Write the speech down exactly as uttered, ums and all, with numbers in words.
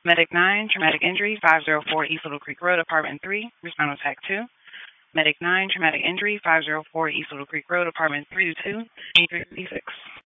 Medic nine, traumatic injury, five oh four East Little Creek Road, Apartment three, respond to T A C two. Medic nine, traumatic injury, five oh four East Little Creek Road, Apartment three two two, three three six.